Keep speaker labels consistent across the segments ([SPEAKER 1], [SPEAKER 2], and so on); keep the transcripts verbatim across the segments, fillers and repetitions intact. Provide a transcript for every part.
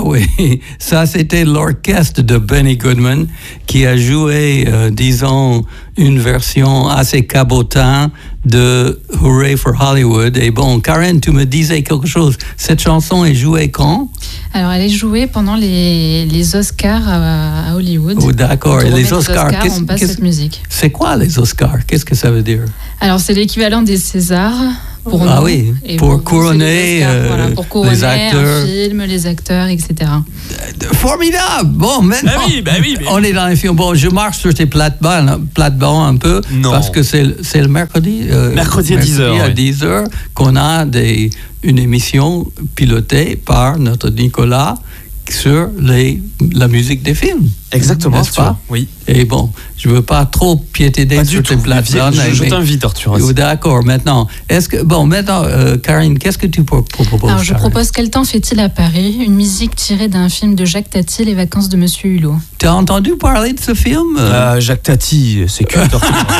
[SPEAKER 1] oui. Ça, c'était l'orchestre de Benny Goodman qui a joué, euh, disons, une version assez cabotin de Hooray for Hollywood. Et bon, Karen, tu me disais quelque chose. Cette chanson est jouée quand?
[SPEAKER 2] Alors, elle est jouée pendant les, les Oscars à, à Hollywood.
[SPEAKER 1] Oh, d'accord. Et les Oscars,
[SPEAKER 2] les Oscars on passe cette musique.
[SPEAKER 1] C'est quoi les Oscars? Qu'est-ce que ça veut dire?
[SPEAKER 2] Alors, c'est l'équivalent des Césars. Pour
[SPEAKER 1] ah
[SPEAKER 2] nous,
[SPEAKER 1] oui,
[SPEAKER 2] et
[SPEAKER 1] pour,
[SPEAKER 2] pour
[SPEAKER 1] couronner,
[SPEAKER 2] Oscars,
[SPEAKER 1] euh,
[SPEAKER 2] voilà, pour couronner
[SPEAKER 1] les acteurs.
[SPEAKER 2] un film, les acteurs, et cetera.
[SPEAKER 1] Formidable! Bon, maintenant,
[SPEAKER 3] bah oui, bah oui, mais...
[SPEAKER 1] on est dans les films. Bon, je marche sur tes plates-bandes plate un peu,
[SPEAKER 3] non.
[SPEAKER 1] parce que c'est, c'est le mercredi, euh,
[SPEAKER 3] mercredi à dix heures,
[SPEAKER 1] à
[SPEAKER 3] oui.
[SPEAKER 1] dix heures qu'on a des, une émission pilotée par notre Nicolas sur les, la musique des films.
[SPEAKER 3] Exactement,
[SPEAKER 1] n'est-ce pas?
[SPEAKER 3] Oui.
[SPEAKER 1] Et bon, je ne veux pas trop piétiner
[SPEAKER 3] pas
[SPEAKER 1] sur tes plates-bandes.
[SPEAKER 3] Je, je t'invite, Arthur.
[SPEAKER 1] Aussi. D'accord, maintenant, est-ce que, bon, maintenant, euh, Karine, qu'est-ce que tu proposes?
[SPEAKER 2] Alors, je propose Quel temps fait-il à Paris? Une musique tirée d'un film de Jacques Tati, Les vacances de Monsieur Hulot.
[SPEAKER 1] Tu as entendu parler de ce film?
[SPEAKER 3] euh, Jacques Tati, c'est culte.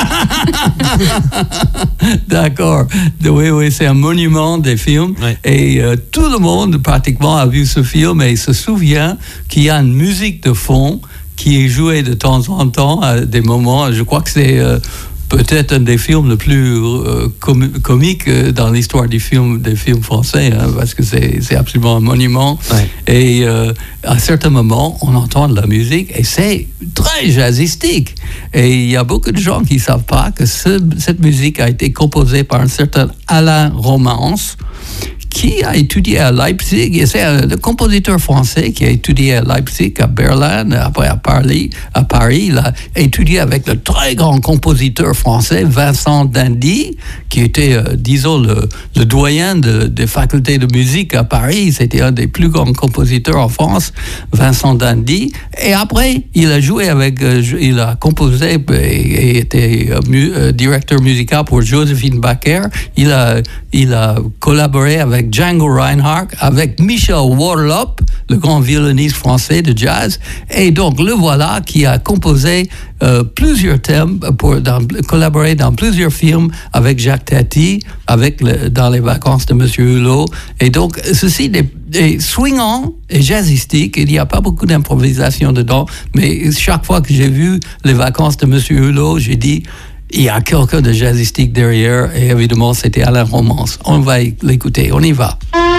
[SPEAKER 1] D'accord. Oui, oui, c'est un monument des films.
[SPEAKER 3] Ouais.
[SPEAKER 1] Et euh, tout le monde, pratiquement, a vu ce film et se souvient qu'il y a une musique de fond qui est jouée de temps en temps à des moments. Je crois que c'est euh, peut-être un des films les plus euh, com- comiques euh, dans l'histoire du film, des films français, hein, parce que c'est, c'est absolument un monument.
[SPEAKER 3] Ouais.
[SPEAKER 1] Et euh, à certains moments, on entend de la musique et c'est très jazzistique. Et il y a beaucoup de gens qui ne savent pas que ce, cette musique a été composée par un certain Alain Romance, qui a étudié à Leipzig, et c'est un, le compositeur français qui a étudié à Leipzig, à Berlin, après à Paris. À Paris, il a étudié avec le très grand compositeur français Vincent d'Indy, qui était, euh, disons, le, le doyen de, des facultés de musique à Paris. C'était un des plus grands compositeurs en France, Vincent d'Indy. Et après, il a joué avec, euh, il a composé et, et était euh, mu, euh, directeur musical pour Joséphine Baker. Il a, il a collaboré avec Django Reinhardt, avec Michel Warlop, le grand violoniste français de jazz. Et donc, le voilà qui a composé euh, plusieurs thèmes, pour dans, collaboré dans plusieurs films avec Jacques Tati, avec le, dans les vacances de Monsieur Hulot. Et donc, ceci des, des swingants et jazzistiques. Il n'y a pas beaucoup d'improvisation dedans, mais chaque fois que j'ai vu les vacances de Monsieur Hulot, j'ai dit, il y a quelqu'un de jazzistique derrière, et évidemment, c'était Alain Romance. On va l'écouter, on y va.